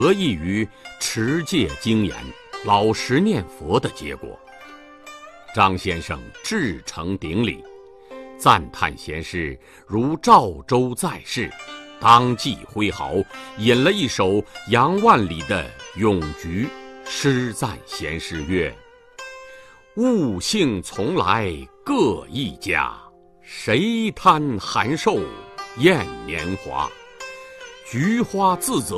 得益于持戒精严、老实念佛的结果。张先生至诚顶礼，赞叹贤师如赵州在世，当即挥毫引了一首杨万里的咏菊，诗赞贤师曰：物性从来各一家，谁贪寒瘦厌年华？菊花自择